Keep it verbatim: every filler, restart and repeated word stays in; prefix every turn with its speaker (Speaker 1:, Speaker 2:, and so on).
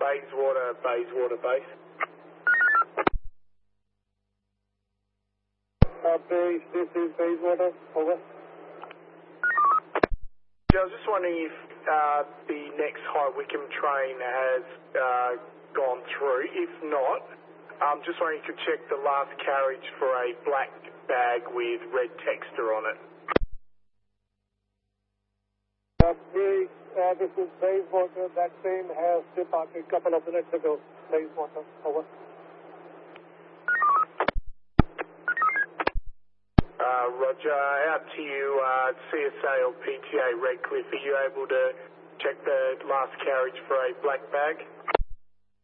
Speaker 1: Bayswater, Bayswater base.
Speaker 2: Uh, base, this is Bayswater, over.
Speaker 1: Yeah, I was just wondering if uh, the next High Wycombe train has uh, gone through. If not, I'm just wondering if you could check the last carriage for a black bag with red texture on it.
Speaker 2: Uh, base, uh, this is Bayswater. That train has departed a couple of minutes ago. Bayswater, over.
Speaker 1: Uh, Roger, out to you, uh, C S A or P T A Redcliffe. Are you able to check the last carriage for a black bag?